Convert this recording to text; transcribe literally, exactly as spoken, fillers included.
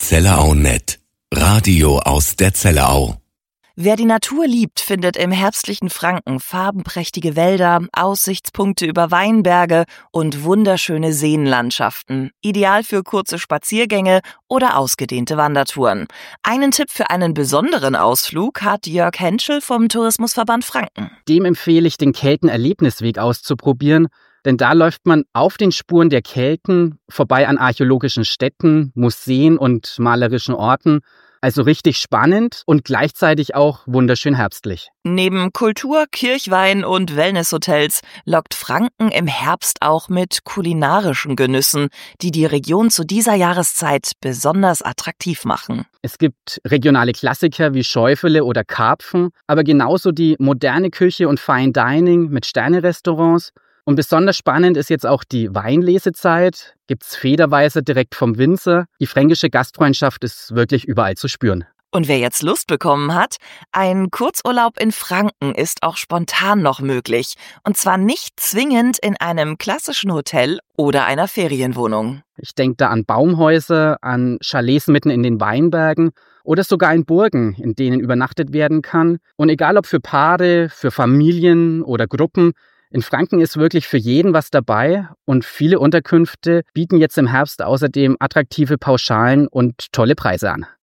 Zellerau Punkt net. Radio aus der Zellerau. Wer die Natur liebt, findet im herbstlichen Franken farbenprächtige Wälder, Aussichtspunkte über Weinberge und wunderschöne Seenlandschaften. Ideal für kurze Spaziergänge oder ausgedehnte Wandertouren. Einen Tipp für einen besonderen Ausflug hat Jörg Henschel vom Tourismusverband Franken. Dem empfehle ich, den Kelten-Erlebnisweg auszuprobieren. Denn da läuft man auf den Spuren der Kelten vorbei an archäologischen Städten, Museen und malerischen Orten. Also richtig spannend und gleichzeitig auch wunderschön herbstlich. Neben Kultur, Kirchwein und Wellnesshotels lockt Franken im Herbst auch mit kulinarischen Genüssen, die die Region zu dieser Jahreszeit besonders attraktiv machen. Es gibt regionale Klassiker wie Schäufele oder Karpfen, aber genauso die moderne Küche und Fine Dining mit Sterne-Restaurants. Und besonders spannend ist jetzt auch die Weinlesezeit. Gibt's Federweise direkt vom Winzer. Die fränkische Gastfreundschaft ist wirklich überall zu spüren. Und wer jetzt Lust bekommen hat, ein Kurzurlaub in Franken ist auch spontan noch möglich. Und zwar nicht zwingend in einem klassischen Hotel oder einer Ferienwohnung. Ich denke da an Baumhäuser, an Chalets mitten in den Weinbergen oder sogar in Burgen, in denen übernachtet werden kann. Und egal ob für Paare, für Familien oder Gruppen, in Franken ist wirklich für jeden was dabei und viele Unterkünfte bieten jetzt im Herbst außerdem attraktive Pauschalen und tolle Preise an.